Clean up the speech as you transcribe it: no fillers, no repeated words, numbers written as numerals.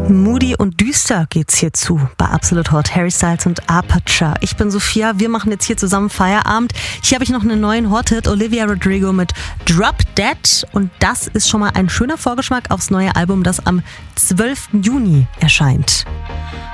Moody und düster geht's hier zu bei Absolute Hot, Harry Styles und Aperture. Ich bin Sophia, wir machen jetzt hier zusammen Feierabend. Hier habe ich noch einen neuen Hot-Hit, Olivia Rodrigo mit Drop Dead. Und das ist schon mal ein schöner Vorgeschmack aufs neue Album, das am 12. Juni erscheint.